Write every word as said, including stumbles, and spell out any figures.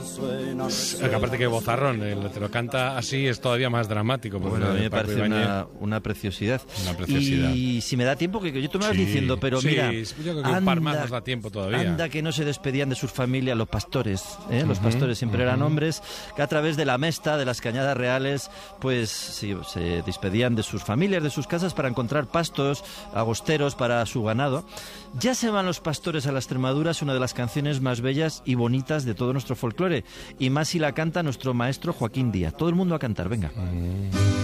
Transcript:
Aparte que vozarrón, el, te lo canta así, es todavía más dramático. Bueno, a mí me parece una, una preciosidad. Una preciosidad. Y si me da tiempo, que, que yo te me vas Sí, diciendo, pero sí, mira, yo creo que un par más nos da tiempo todavía. Anda que no se despedían de sus familias los pastores, ¿eh? Los Uh-huh, pastores siempre uh-huh. eran hombres que a través de la mesta, de las cañadas reales, pues sí, se despedían de sus familias, de sus casas para encontrar pastos agosteros para su ganado. Ya se van los pastores a la Extremadura es una de las canciones más bellas y bonitas de todo nuestro folclore, y más si la canta nuestro maestro Joaquín Díaz. Todo el mundo a cantar, venga. Mm.